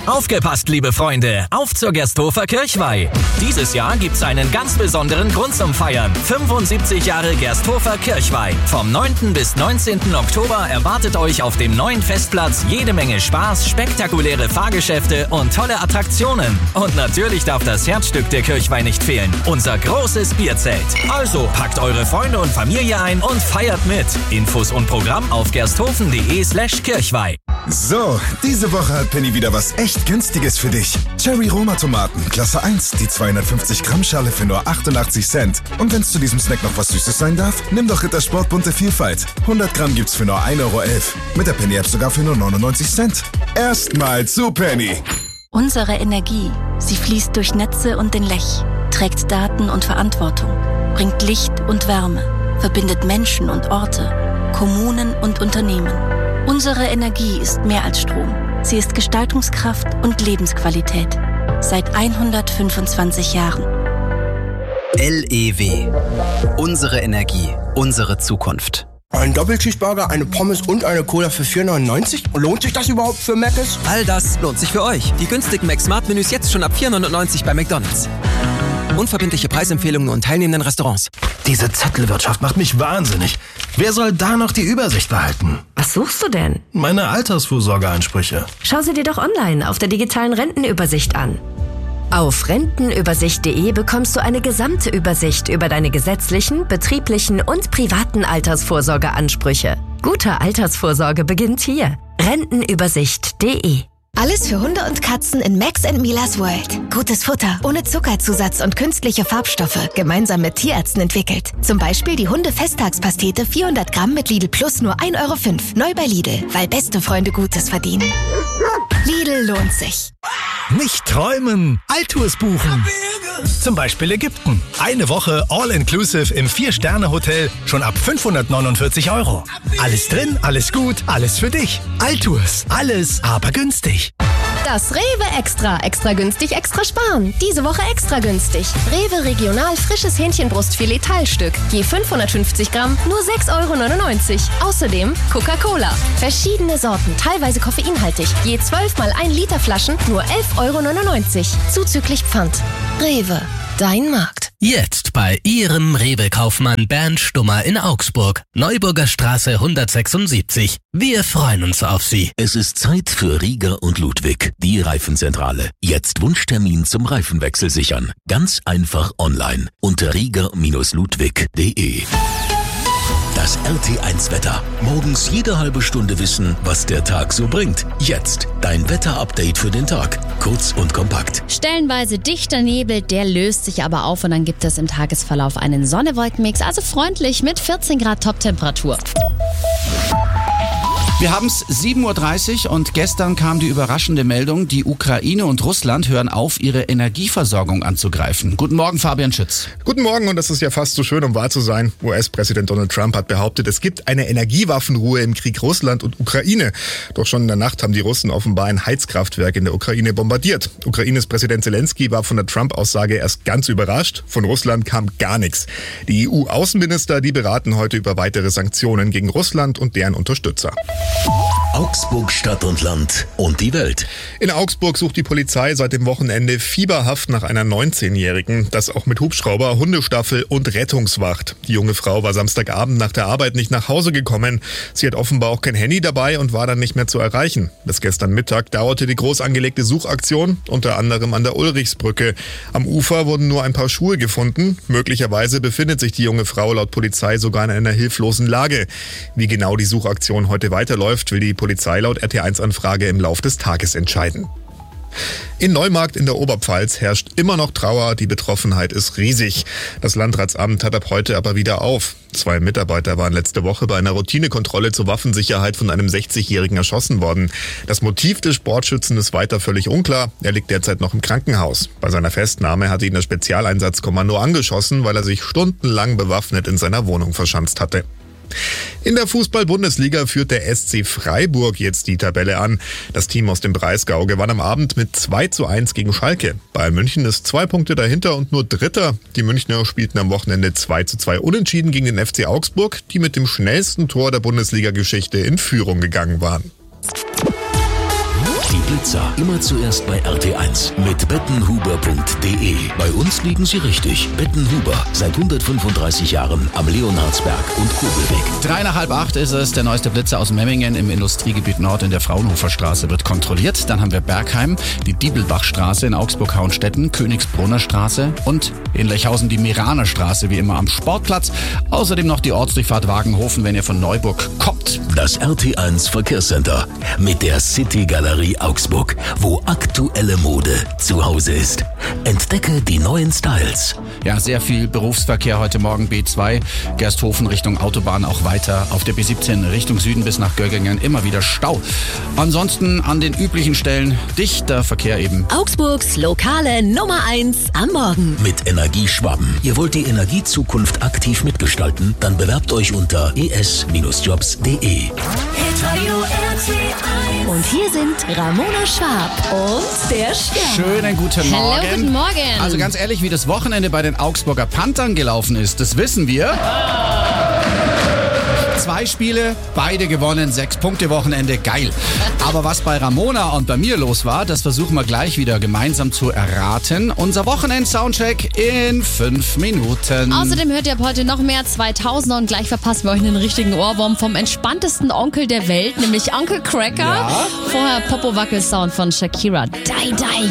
Aufgepasst, liebe Freunde, auf zur Gersthofer Kirchweih. Dieses Jahr gibt's einen ganz besonderen Grund zum Feiern. 75 Jahre Gersthofer Kirchweih. Vom 9. bis 19. Oktober erwartet euch auf dem neuen Festplatz jede Menge Spaß, spektakuläre Fahrgeschäfte und tolle Attraktionen. Und natürlich darf das Herzstück der Kirchweih nicht fehlen, unser großes Bierzelt. Also packt eure Freunde und Familie ein und feiert mit. Infos und Programm auf gersthofen.de/Kirchweih. So, diese Woche hat Penny wieder was echt Günstiges für dich. Cherry Roma Tomaten, Klasse 1, die 250 Gramm Schale für nur 88 Cent. Und wenn es zu diesem Snack noch was Süßes sein darf, nimm doch Rittersport bunte Vielfalt. 100 Gramm gibt's für nur 1,11 €. Mit der Penny App sogar für nur 99 Cent. Erstmal zu Penny. Unsere Energie, sie fließt durch Netze und den Lech, trägt Daten und Verantwortung, bringt Licht und Wärme, verbindet Menschen und Orte, Kommunen und Unternehmen. Unsere Energie ist mehr als Strom. Sie ist Gestaltungskraft und Lebensqualität. Seit 125 Jahren. LEW. Unsere Energie. Unsere Zukunft. Ein Doppelcheeseburger, eine Pommes und eine Cola für 4,99 €? Lohnt sich das überhaupt für Mc's? All das lohnt sich für euch. Die günstigen Mac-Smart-Menüs jetzt schon ab 4,99 € bei McDonald's. Unverbindliche Preisempfehlungen und teilnehmenden Restaurants. Diese Zettelwirtschaft macht mich wahnsinnig. Wer soll da noch die Übersicht behalten? Was suchst du denn? Meine Altersvorsorgeansprüche. Schau sie dir doch online auf der digitalen Rentenübersicht an. Auf rentenübersicht.de bekommst du eine gesamte Übersicht über deine gesetzlichen, betrieblichen und privaten Altersvorsorgeansprüche. Gute Altersvorsorge beginnt hier. Rentenübersicht.de. Alles für Hunde und Katzen in Max & Milas World. Gutes Futter, ohne Zuckerzusatz und künstliche Farbstoffe, gemeinsam mit Tierärzten entwickelt. Zum Beispiel die Hunde-Festtagspastete 400 Gramm mit Lidl Plus nur 1,05 €. Neu bei Lidl, weil beste Freunde Gutes verdienen. Lidl lohnt sich. Nicht träumen, Alltours buchen. Zum Beispiel Ägypten. Eine Woche All-Inclusive im 4-Sterne-Hotel, schon ab 549 €. Alles drin, alles gut, alles für dich. Alltours, alles aber günstig. Das Rewe Extra. Extra günstig, extra sparen. Diese Woche extra günstig. Rewe Regional frisches Hähnchenbrustfilet Teilstück. Je 550 Gramm, nur 6,99 €. Außerdem Coca-Cola. Verschiedene Sorten, teilweise koffeinhaltig. Je 12 mal 1 Liter Flaschen, nur 11,99 €. Zuzüglich Pfand. Rewe. Dein Markt. Jetzt bei Ihrem Rewe-Kaufmann Bernd Stummer in Augsburg. Neuburger Straße 176. Wir freuen uns auf Sie. Es ist Zeit für Rieger und Ludwig, die Reifenzentrale. Jetzt Wunschtermin zum Reifenwechsel sichern. Ganz einfach online unter rieger-ludwig.de. Das RT1-Wetter. Morgens jede halbe Stunde wissen, was der Tag so bringt. Jetzt dein Wetter-Update für den Tag. Kurz und kompakt. Stellenweise dichter Nebel, der löst sich aber auf und dann gibt es im Tagesverlauf einen Sonne-Wolken-Mix, also freundlich mit 14 Grad Top-Temperatur. Wir haben es 7:30 Uhr und gestern kam die überraschende Meldung, die Ukraine und Russland hören auf, ihre Energieversorgung anzugreifen. Guten Morgen, Fabian Schütz. Guten Morgen, und das ist ja fast so schön, um wahr zu sein. US-Präsident Donald Trump hat behauptet, es gibt eine Energiewaffenruhe im Krieg Russland und Ukraine. Doch schon in der Nacht haben die Russen offenbar ein Heizkraftwerk in der Ukraine bombardiert. Ukraines Präsident Zelensky war von der Trump-Aussage erst ganz überrascht. Von Russland kam gar nichts. Die EU-Außenminister, die beraten heute über weitere Sanktionen gegen Russland und deren Unterstützer. Augsburg, Stadt und Land und die Welt. In Augsburg sucht die Polizei seit dem Wochenende fieberhaft nach einer 19-Jährigen. Das auch mit Hubschrauber, Hundestaffel und Rettungswacht. Die junge Frau war Samstagabend nach der Arbeit nicht nach Hause gekommen. Sie hat offenbar auch kein Handy dabei und war dann nicht mehr zu erreichen. Bis gestern Mittag dauerte die groß angelegte Suchaktion, unter anderem an der Ulrichsbrücke. Am Ufer wurden nur ein paar Schuhe gefunden. Möglicherweise befindet sich die junge Frau laut Polizei sogar in einer hilflosen Lage. Wie genau die Suchaktion heute weiterläuft, will die Polizei laut RT1-Anfrage im Lauf des Tages entscheiden. In Neumarkt in der Oberpfalz herrscht immer noch Trauer, die Betroffenheit ist riesig. Das Landratsamt hat ab heute aber wieder auf. 2 Mitarbeiter waren letzte Woche bei einer Routinekontrolle zur Waffensicherheit von einem 60-Jährigen erschossen worden. Das Motiv des Sportschützen ist weiter völlig unklar. Er liegt derzeit noch im Krankenhaus. Bei seiner Festnahme hatte ihn das Spezialeinsatzkommando angeschossen, weil er sich stundenlang bewaffnet in seiner Wohnung verschanzt hatte. In der Fußball-Bundesliga führt der SC Freiburg jetzt die Tabelle an. Das Team aus dem Breisgau gewann am Abend mit 2:1 gegen Schalke. Bayern München ist 2 Punkte dahinter und nur Dritter. Die Münchner spielten am Wochenende 2:2 unentschieden gegen den FC Augsburg, die mit dem schnellsten Tor der Bundesliga-Geschichte in Führung gegangen waren. Die Blitzer. Immer zuerst bei RT1 mit bettenhuber.de. Bei uns liegen Sie richtig. Bettenhuber, seit 135 Jahren am Leonhardsberg und Kobelweg. 7:03 ist es. Der neueste Blitzer aus Memmingen im Industriegebiet Nord in der Fraunhoferstraße wird kontrolliert. Dann haben wir Bergheim, die Diebelbachstraße in Augsburg-Hauenstetten, Königsbrunner Straße und in Lechhausen die Meraner Straße, wie immer am Sportplatz. Außerdem noch die Ortsdurchfahrt Wagenhofen, wenn ihr von Neuburg kommt. Das RT1 Verkehrscenter mit der City Galerie Augsburg, wo aktuelle Mode zu Hause ist. Entdecke die neuen Styles. Ja, sehr viel Berufsverkehr heute Morgen. B2 Gersthofen Richtung Autobahn, auch weiter auf der B17 Richtung Süden bis nach Göggingen immer wieder Stau. Ansonsten an den üblichen Stellen dichter Verkehr eben. Augsburgs lokale Nummer 1 am Morgen. Mit Energieschwaben. Ihr wollt die Energiezukunft aktiv mitgestalten? Dann bewerbt euch unter es-jobs.de. Und hier sind Ramona Schwab und der Stern. Schönen guten Morgen. Hallo, guten Morgen. Also ganz ehrlich, wie das Wochenende bei den Augsburger Panthern gelaufen ist, das wissen wir. 2 Spiele, beide gewonnen, 6-Punkte-Wochenende, geil. Aber was bei Ramona und bei mir los war, das versuchen wir gleich wieder gemeinsam zu erraten. Unser Wochenend-Soundcheck in 5 Minuten. Außerdem hört ihr ab heute noch mehr 2000er und gleich verpassen wir euch einen richtigen Ohrwurm vom entspanntesten Onkel der Welt, nämlich Uncle Cracker. Ja. Vorher Popo-Wackel-Sound von Shakira. Die, die.